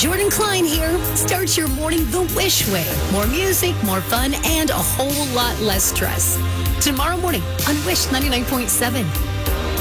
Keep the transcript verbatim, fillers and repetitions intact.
Jordan Klein here. Start your morning the Wish way. More music, more fun, and a whole lot less stress. Tomorrow morning on Wish ninety-nine point seven.